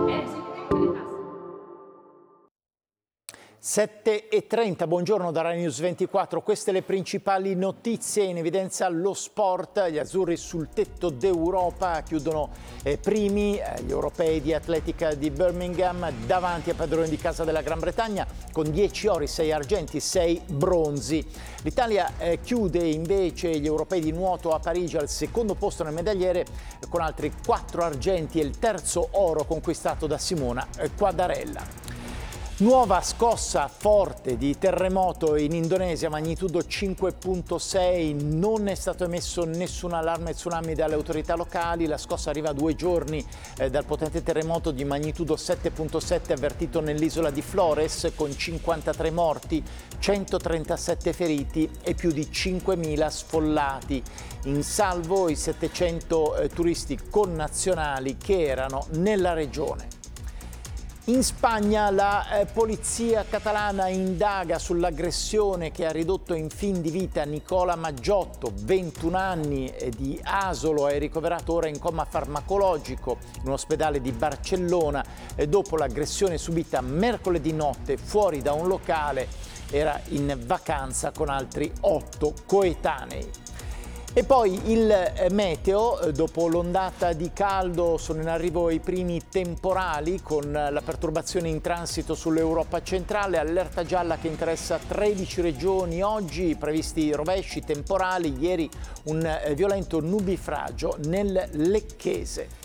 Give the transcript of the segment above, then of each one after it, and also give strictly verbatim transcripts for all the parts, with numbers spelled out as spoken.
sette e trenta, buongiorno da Rai News ventiquattro, queste le principali notizie, in evidenza lo sport, gli azzurri sul tetto d'Europa, chiudono eh, primi eh, gli europei di atletica di Birmingham davanti a padroni di casa della Gran Bretagna con dieci ori, sei argenti, sei bronzi. L'Italia eh, chiude invece gli europei di nuoto a Parigi al secondo posto nel medagliere eh, con altri quattro argenti e il terzo oro conquistato da Simona eh, Quadarella. Nuova scossa forte di terremoto in Indonesia, magnitudo cinque virgola sei, non è stato emesso nessun allarme tsunami dalle autorità locali, la scossa arriva a due giorni eh, dal potente terremoto di magnitudo sette virgola sette avvertito nell'isola di Flores con cinquantatré morti, centotrentasette feriti e più di cinquemila sfollati. In salvo i settecento eh, turisti connazionali che erano nella regione. In Spagna la eh, polizia catalana indaga sull'aggressione che ha ridotto in fin di vita Nicola Maggiotto, ventuno anni eh, di Asolo, è ricoverato ora in coma farmacologico in un ospedale di Barcellona eh, dopo l'aggressione subita mercoledì notte fuori da un locale, era in vacanza con altri otto coetanei. E poi il meteo, dopo l'ondata di caldo sono in arrivo i primi temporali con la perturbazione in transito sull'Europa centrale, allerta gialla che interessa tredici regioni oggi, previsti rovesci temporali, ieri un violento nubifragio nel Lecchese.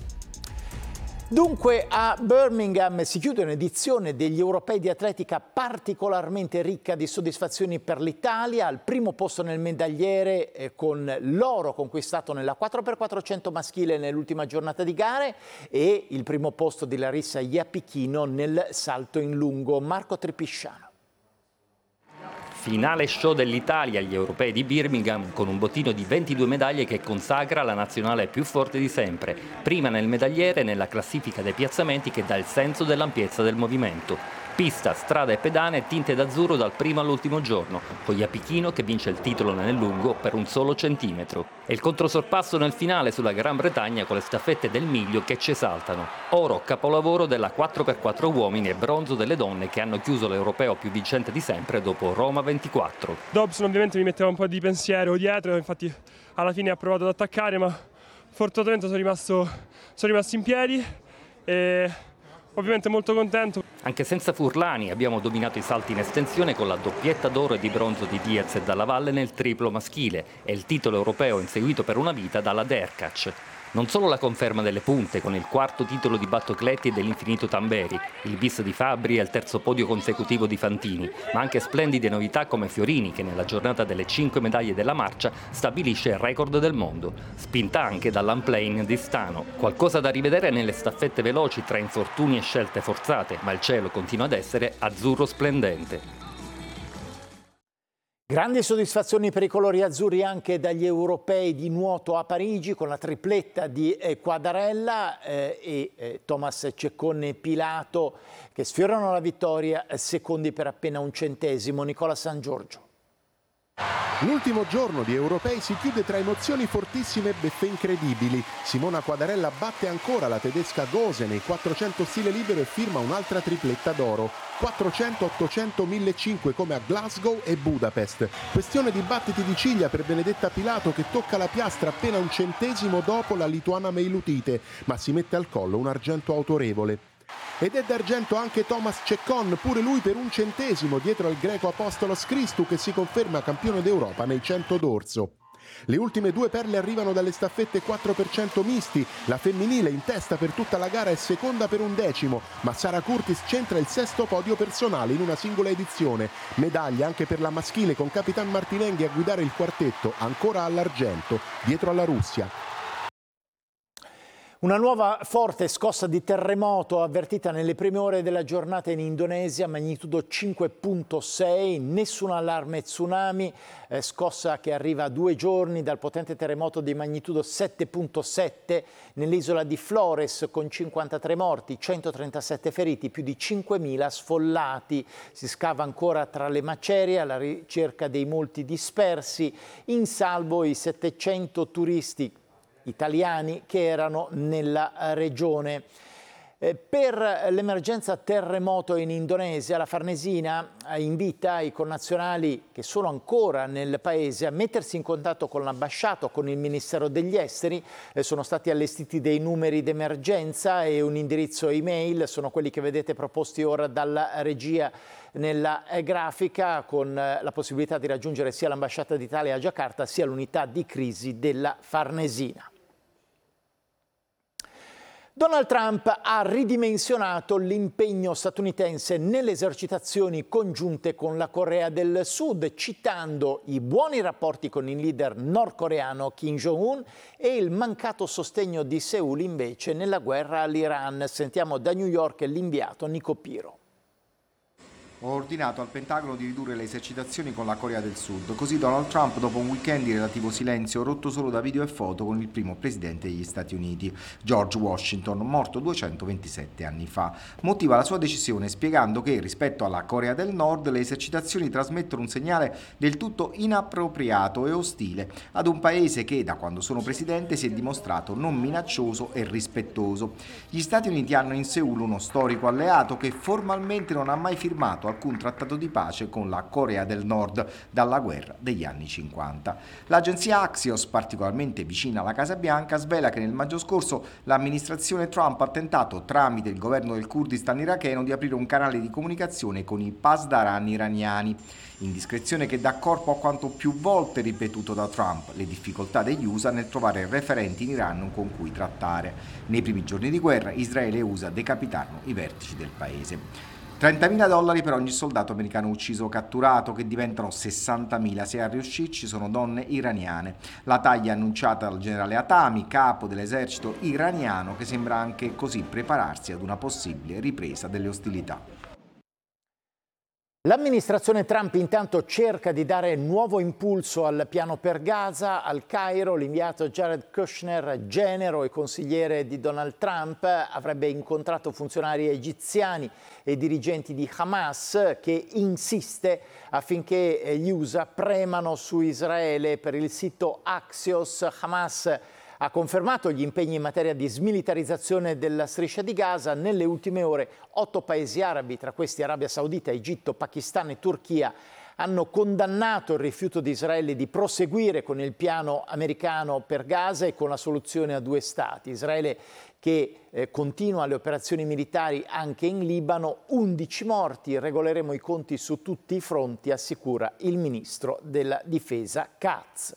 Dunque a Birmingham si chiude un'edizione degli europei di atletica particolarmente ricca di soddisfazioni per l'Italia, al primo posto nel medagliere eh, con l'oro conquistato nella quattro per quattrocento maschile nell'ultima giornata di gare e il primo posto di Larissa Iapichino nel salto in lungo. Marco Tripisciano. Finale show dell'Italia agli europei di Birmingham con un bottino di ventidue medaglie che consacra la nazionale più forte di sempre, prima nel medagliere e nella classifica dei piazzamenti che dà il senso dell'ampiezza del movimento. Pista, strada e pedane tinte d'azzurro dal primo all'ultimo giorno, con Iapichino che vince il titolo nel lungo per un solo centimetro. E il controsorpasso nel finale sulla Gran Bretagna con le staffette del miglio che ci esaltano. Oro, capolavoro della quattro per quattro uomini e bronzo delle donne che hanno chiuso l'europeo più vincente di sempre dopo Roma ventiquattro. Dobson ovviamente mi metteva un po' di pensiero dietro, infatti alla fine ha provato ad attaccare, ma fortunatamente sono rimasto, sono rimasto in piedi e ovviamente molto contento. Anche senza Furlani abbiamo dominato i salti in estensione con la doppietta d'oro e di bronzo di Diaz e Dalla Valle nel triplo maschile e il titolo europeo inseguito per una vita dalla Derkach. Non solo la conferma delle punte con il quarto titolo di Battocletti e dell'infinito Tamberi, il bis di Fabbri e il terzo podio consecutivo di Fantini, ma anche splendide novità come Fiorini che nella giornata delle cinque medaglie della marcia stabilisce il record del mondo, spinta anche dall'unplane di Stano. Qualcosa da rivedere nelle staffette veloci tra infortuni e scelte forzate, ma il cielo continua ad essere azzurro splendente. Grandi soddisfazioni per i colori azzurri anche dagli europei di nuoto a Parigi con la tripletta di eh, Quadarella eh, e eh, Thomas Ceccone Pilato che sfiorano la vittoria eh, secondi per appena un centesimo. Nicola San Giorgio. L'ultimo giorno di europei si chiude tra emozioni fortissime e beffe incredibili. Simona Quadarella batte ancora la tedesca Gose nei quattrocento stile libero e firma un'altra tripletta d'oro. quattrocento, ottocento, millecinquecento come a Glasgow e Budapest. Questione di battiti di ciglia per Benedetta Pilato che tocca la piastra appena un centesimo dopo la lituana Meilutite, ma si mette al collo un argento autorevole. Ed è d'argento anche Thomas Ceccone, pure lui per un centesimo dietro al greco Apostolos Christou che si conferma campione d'Europa nei cento d'orso. Le ultime due perle arrivano dalle staffette quattro per cento misti, la femminile in testa per tutta la gara è seconda per un decimo, ma Sara Curtis centra il sesto podio personale in una singola edizione. Medaglia anche per la maschile con Capitan Martinenghi a guidare il quartetto, ancora all'argento, dietro alla Russia. Una nuova forte scossa di terremoto avvertita nelle prime ore della giornata in Indonesia, magnitudo cinque virgola sei, nessun allarme tsunami, eh, scossa che arriva a due giorni dal potente terremoto di magnitudo sette virgola sette nell'isola di Flores con cinquantatré morti, centotrentasette feriti, più di cinquemila sfollati. Si scava ancora tra le macerie alla ricerca dei molti dispersi, in salvo i settecento turisti italiani che erano nella regione. Eh, per l'emergenza terremoto in Indonesia, la Farnesina invita i connazionali che sono ancora nel paese a mettersi in contatto con l'ambasciata o con il Ministero degli Esteri. Eh, sono stati allestiti dei numeri d'emergenza e un indirizzo email, sono quelli che vedete proposti ora dalla regia nella grafica, con la possibilità di raggiungere sia l'ambasciata d'Italia a Giacarta sia l'unità di crisi della Farnesina. Donald Trump ha ridimensionato l'impegno statunitense nelle esercitazioni congiunte con la Corea del Sud, citando i buoni rapporti con il leader nordcoreano Kim Jong-un e il mancato sostegno di Seul invece nella guerra all'Iran. Sentiamo da New York l'inviato Nico Piro. Ho ordinato al Pentagono di ridurre le esercitazioni con la Corea del Sud, così Donald Trump, dopo un weekend di relativo silenzio rotto solo da video e foto con il primo presidente degli Stati Uniti, George Washington, morto duecentoventisette anni fa, motiva la sua decisione spiegando che rispetto alla Corea del Nord le esercitazioni trasmettono un segnale del tutto inappropriato e ostile ad un paese che da quando sono presidente si è dimostrato non minaccioso e rispettoso. Gli Stati Uniti hanno in Seul uno storico alleato che formalmente non ha mai firmato alcun trattato di pace con la Corea del Nord dalla guerra degli anni cinquanta. L'agenzia Axios, particolarmente vicina alla Casa Bianca, svela che nel maggio scorso l'amministrazione Trump ha tentato, tramite il governo del Kurdistan iracheno, di aprire un canale di comunicazione con i pasdaran iraniani. Indiscrezione che dà corpo a quanto più volte ripetuto da Trump, le difficoltà degli U S A nel trovare referenti in Iran con cui trattare. Nei primi giorni di guerra Israele e U S A decapitarono i vertici del paese. trentamila dollari per ogni soldato americano ucciso o catturato, che diventano sessantamila se a riuscirci sono donne iraniane. La taglia annunciata dal generale Hatami, capo dell'esercito iraniano, che sembra anche così prepararsi ad una possibile ripresa delle ostilità. L'amministrazione Trump intanto cerca di dare nuovo impulso al piano per Gaza. Al Cairo l'inviato Jared Kushner, genero e consigliere di Donald Trump, avrebbe incontrato funzionari egiziani e dirigenti di Hamas, che insiste affinché gli U S A premano su Israele. Per il sito Axios, Hamas ha confermato gli impegni in materia di smilitarizzazione della striscia di Gaza. Nelle ultime ore otto paesi arabi, tra questi Arabia Saudita, Egitto, Pakistan e Turchia, hanno condannato il rifiuto di Israele di proseguire con il piano americano per Gaza e con la soluzione a due stati. Israele che eh, continua le operazioni militari anche in Libano, undici morti, regoleremo i conti su tutti i fronti, assicura il ministro della difesa Katz.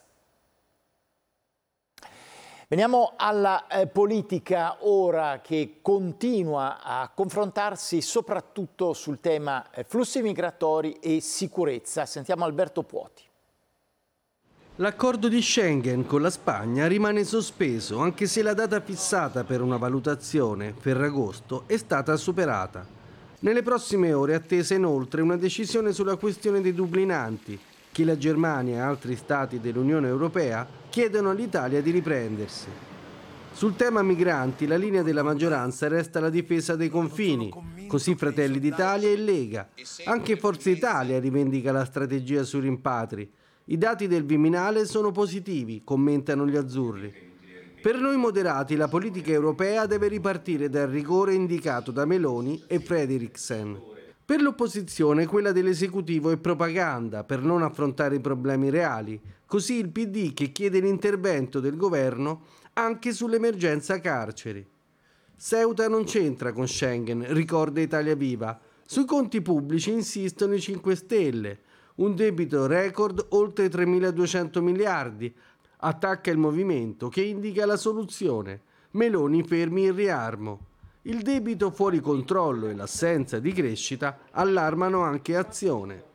Veniamo alla eh, politica ora, che continua a confrontarsi soprattutto sul tema eh, flussi migratori e sicurezza. Sentiamo Alberto Puoti. L'accordo di Schengen con la Spagna rimane sospeso, anche se la data fissata per una valutazione, Ferragosto, è stata superata. Nelle prossime ore è attesa inoltre una decisione sulla questione dei dublinanti, che la Germania e altri stati dell'Unione Europea chiedono all'Italia di riprendersi. Sul tema migranti la linea della maggioranza resta la difesa dei confini, così Fratelli d'Italia e Lega. Anche Forza Italia rivendica la strategia sui rimpatri. I dati del Viminale sono positivi, commentano gli azzurri. Per noi moderati la politica europea deve ripartire dal rigore indicato da Meloni e Frederiksen. Per l'opposizione quella dell'esecutivo è propaganda per non affrontare i problemi reali, così il P D che chiede l'intervento del governo anche sull'emergenza carceri. Ceuta non c'entra con Schengen, ricorda Italia Viva. Sui conti pubblici insistono i cinque Stelle, un debito record oltre tremiladuecento miliardi. Attacca il movimento che indica la soluzione. Meloni fermi il riarmo. Il debito fuori controllo e l'assenza di crescita allarmano anche Azione.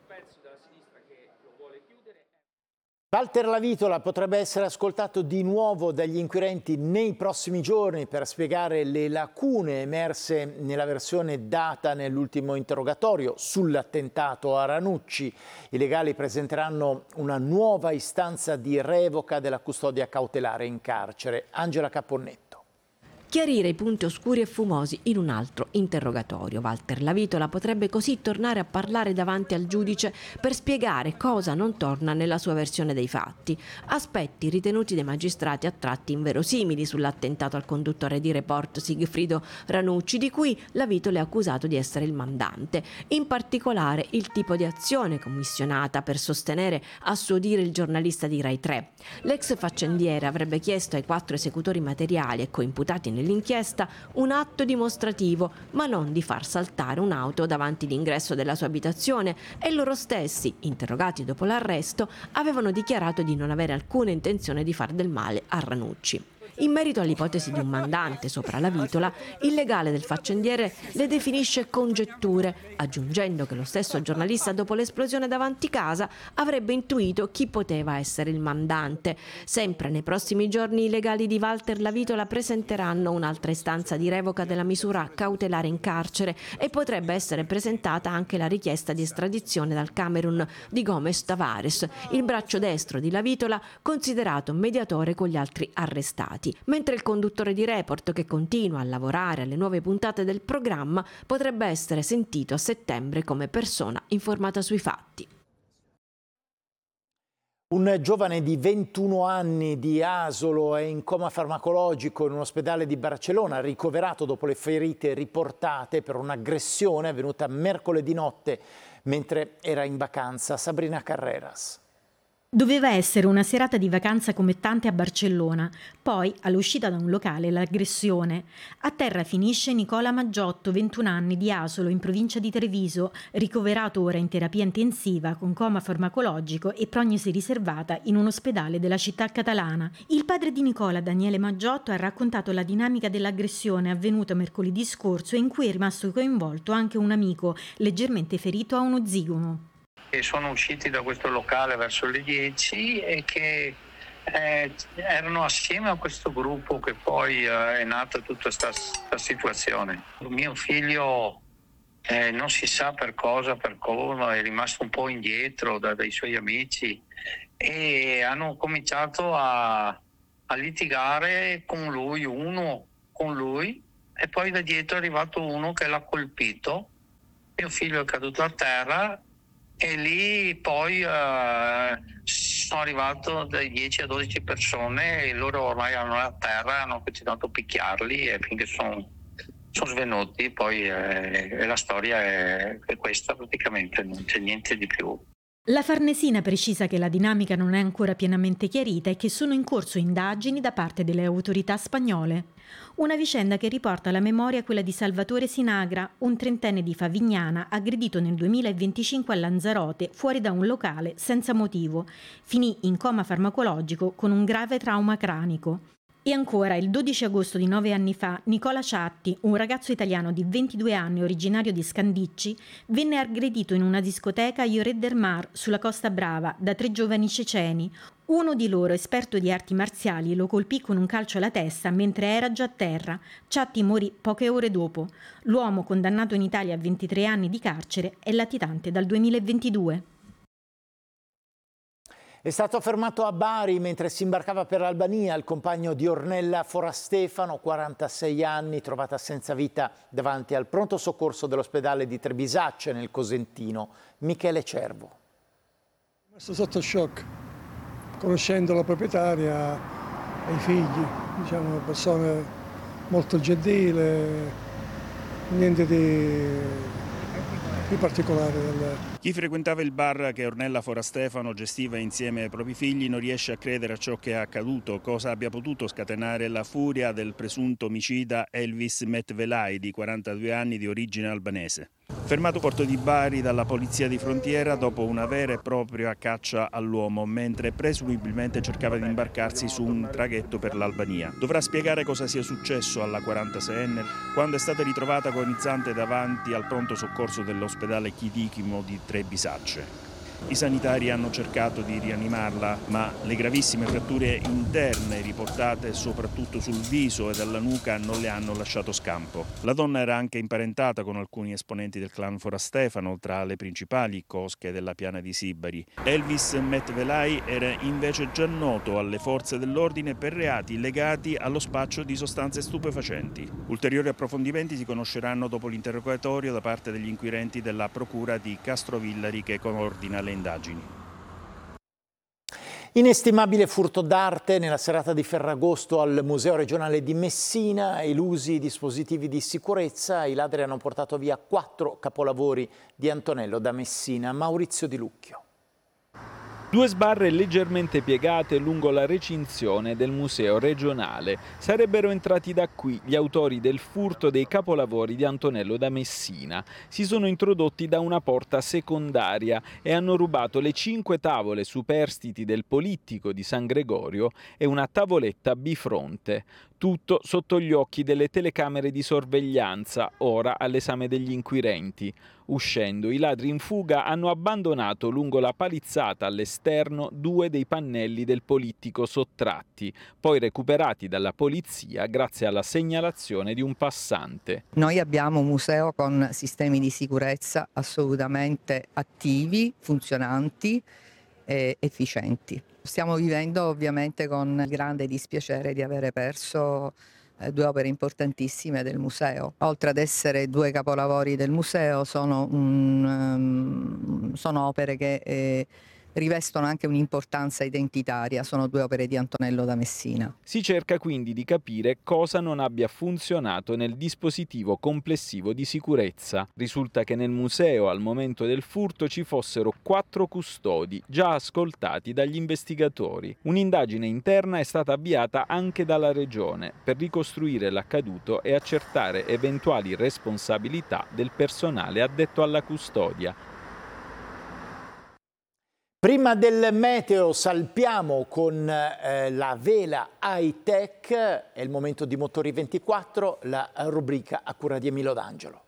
Walter Lavitola potrebbe essere ascoltato di nuovo dagli inquirenti nei prossimi giorni per spiegare le lacune emerse nella versione data nell'ultimo interrogatorio sull'attentato a Ranucci. I legali presenteranno una nuova istanza di revoca della custodia cautelare in carcere. Angela Caponnetto. chiarire i punti oscuri e fumosi in un altro interrogatorio. Walter Lavitola potrebbe così tornare a parlare davanti al giudice per spiegare cosa non torna nella sua versione dei fatti, aspetti ritenuti dai magistrati a tratti inverosimili sull'attentato al conduttore di Report Sigfrido Ranucci, di cui Lavitola è accusato di essere il mandante, in particolare il tipo di azione commissionata per sostenere a suo dire il giornalista di Rai tre. L'ex faccendiere avrebbe chiesto ai quattro esecutori materiali e coimputati nell'inchiesta un atto dimostrativo, ma non di far saltare un'auto davanti l'ingresso della sua abitazione, e loro stessi, interrogati dopo l'arresto, avevano dichiarato di non avere alcuna intenzione di far del male a Ranucci. In merito all'ipotesi di un mandante sopra Lavitola, il legale del faccendiere le definisce congetture, aggiungendo che lo stesso giornalista dopo l'esplosione davanti casa avrebbe intuito chi poteva essere il mandante. Sempre nei prossimi giorni i legali di Walter Lavitola presenteranno un'altra istanza di revoca della misura cautelare in carcere e potrebbe essere presentata anche la richiesta di estradizione dal Camerun di Gomes Tavares, il braccio destro di Lavitola, considerato mediatore con gli altri arrestati. Mentre il conduttore di Report, che continua a lavorare alle nuove puntate del programma, potrebbe essere sentito a settembre come persona informata sui fatti. Un giovane di ventuno anni di Asolo è in coma farmacologico in un ospedale di Barcellona, ricoverato dopo le ferite riportate per un'aggressione avvenuta mercoledì notte mentre era in vacanza. Sabrina Carreras. Doveva essere una serata di vacanza come tante a Barcellona, poi all'uscita da un locale l'aggressione. A terra finisce Nicola Maggiotto, ventuno anni, di Asolo, in provincia di Treviso, ricoverato ora in terapia intensiva con coma farmacologico e prognosi riservata in un ospedale della città catalana. Il padre di Nicola, Daniele Maggiotto, ha raccontato la dinamica dell'aggressione avvenuta mercoledì scorso e in cui è rimasto coinvolto anche un amico leggermente ferito a uno zigomo. E sono usciti da questo locale verso le dieci e che eh, erano assieme a questo gruppo che poi eh, è nata tutta questa situazione. Mio figlio eh, non si sa per cosa, per come, è rimasto un po' indietro da, dai suoi amici e hanno cominciato a, a litigare con lui, uno con lui, e poi da dietro è arrivato uno che l'ha colpito. Mio figlio è caduto a terra. E lì poi eh, sono arrivato dai dieci a dodici persone e loro ormai erano a terra, hanno continuato a picchiarli e finché sono, sono svenuti. Poi eh, la storia è, è questa praticamente, non c'è niente di più. La Farnesina precisa che la dinamica non è ancora pienamente chiarita e che sono in corso indagini da parte delle autorità spagnole. Una vicenda che riporta alla memoria quella di Salvatore Sinagra, un trentenne di Favignana aggredito nel duemilaventicinque a Lanzarote fuori da un locale senza motivo. Finì in coma farmacologico con un grave trauma cranico. E ancora, il dodici agosto di nove anni fa, Nicola Ciatti, un ragazzo italiano di ventidue anni originario di Scandicci, venne aggredito in una discoteca a Lloret del Mar, sulla Costa Brava, da tre giovani ceceni. Uno di loro, esperto di arti marziali, lo colpì con un calcio alla testa mentre era già a terra. Ciatti morì poche ore dopo. L'uomo, condannato in Italia a ventitré anni di carcere, è latitante dal duemilaventidue. È stato fermato a Bari mentre si imbarcava per l'Albania il compagno di Ornella Forastefano, quarantasei anni, trovata senza vita davanti al pronto soccorso dell'ospedale di Trebisacce nel Cosentino. Michele Cervo. È messo sotto shock, conoscendo la proprietaria e i figli, diciamo una persona molto gentile, niente di... di particolare. Del... Chi frequentava il bar che Ornella Forastefano gestiva insieme ai propri figli non riesce a credere a ciò che è accaduto, cosa abbia potuto scatenare la furia del presunto omicida Elvis Metvelai, di quarantadue anni, di origine albanese. Fermato a Porto di Bari dalla polizia di frontiera dopo una vera e propria caccia all'uomo, mentre presumibilmente cercava di imbarcarsi su un traghetto per l'Albania. Dovrà spiegare cosa sia successo alla quarantaseienne quando è stata ritrovata agonizzante davanti al pronto soccorso dell'ospedale Chirichimo di Trebisacce. I sanitari hanno cercato di rianimarla, ma le gravissime fratture interne riportate soprattutto sul viso e dalla nuca non le hanno lasciato scampo. La donna era anche imparentata con alcuni esponenti del clan Forastefano, tra le principali cosche della piana di Sibari. Elvis Metvelai era invece già noto alle forze dell'ordine per reati legati allo spaccio di sostanze stupefacenti. Ulteriori approfondimenti si conosceranno dopo l'interrogatorio da parte degli inquirenti della procura di Castrovillari che coordina le indagini. Inestimabile furto d'arte nella serata di Ferragosto al Museo regionale di Messina, elusi i dispositivi di sicurezza, i ladri hanno portato via quattro capolavori di Antonello da Messina. Maurizio Di Lucchio. Due sbarre leggermente piegate lungo la recinzione del museo regionale. Sarebbero entrati da qui gli autori del furto dei capolavori di Antonello da Messina. Si sono introdotti da una porta secondaria e hanno rubato le cinque tavole superstiti del Polittico di San Gregorio e una tavoletta bifronte. Tutto sotto gli occhi delle telecamere di sorveglianza, ora all'esame degli inquirenti. Uscendo, i ladri in fuga hanno abbandonato lungo la palizzata all'esterno due dei pannelli del Polittico sottratti, poi recuperati dalla polizia grazie alla segnalazione di un passante. Noi abbiamo un museo con sistemi di sicurezza assolutamente attivi, funzionanti e efficienti. Stiamo vivendo ovviamente con grande dispiacere di avere perso eh, due opere importantissime del museo. Oltre ad essere due capolavori del museo, sono, un, um, sono opere che eh, rivestono anche un'importanza identitaria, sono due opere di Antonello da Messina. Si cerca quindi di capire cosa non abbia funzionato nel dispositivo complessivo di sicurezza. Risulta che nel museo al momento del furto ci fossero quattro custodi già ascoltati dagli investigatori. Un'indagine interna è stata avviata anche dalla Regione per ricostruire l'accaduto e accertare eventuali responsabilità del personale addetto alla custodia. Prima del meteo salpiamo con eh, la vela high tech, è il momento di Motori ventiquattro, la rubrica a cura di Emilio D'Angelo.